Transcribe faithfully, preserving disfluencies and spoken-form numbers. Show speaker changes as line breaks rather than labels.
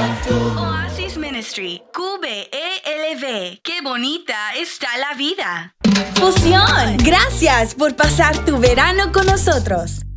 Oasis Ministry, Q B E L V. ¡Qué bonita está la vida!
Fusión, gracias por pasar tu verano con nosotros.